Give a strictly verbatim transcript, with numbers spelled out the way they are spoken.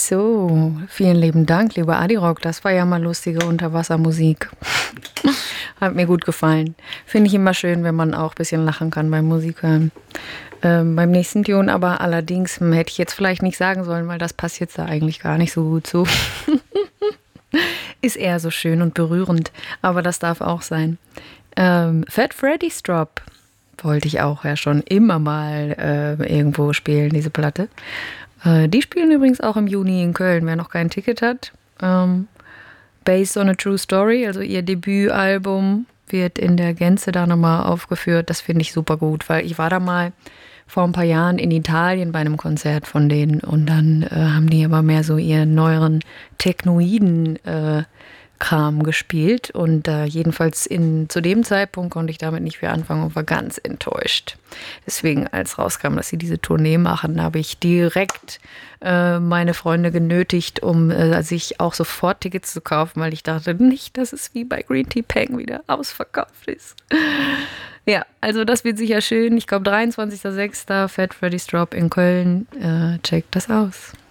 So, vielen lieben Dank, lieber Adirock. Das war ja mal lustige Unterwassermusik. Hat mir gut gefallen. Finde ich immer schön, wenn man auch ein bisschen lachen kann beim Musik hören. Ähm, beim nächsten Tune aber allerdings hm, hätte ich jetzt vielleicht nicht sagen sollen, weil das passt jetzt da eigentlich gar nicht so gut zu. Ist eher so schön und berührend, aber das darf auch sein. Ähm, Fat Freddy's Drop wollte ich auch ja schon immer mal äh, irgendwo spielen, diese Platte. Äh, die spielen übrigens auch im Juni in Köln, wer noch kein Ticket hat. Ähm, Based on a True Story, also ihr Debütalbum, wird in der Gänze da nochmal aufgeführt. Das finde ich super gut, weil ich war da mal vor ein paar Jahren in Italien bei einem Konzert von denen und dann äh, haben die aber mehr so ihren neueren technoiden äh, Kram gespielt und äh, jedenfalls in, zu dem Zeitpunkt konnte ich damit nicht viel anfangen und war ganz enttäuscht. Deswegen, als rauskam, dass sie diese Tournee machen, habe ich direkt äh, meine Freunde genötigt, um äh, sich auch sofort Tickets zu kaufen, weil ich dachte nicht, dass es wie bei Green Tea Peng wieder ausverkauft ist. Ja, also das wird sicher schön. Ich glaube, dreiundzwanzigster sechster Fat Freddy's Drop in Köln. Äh, checkt das aus.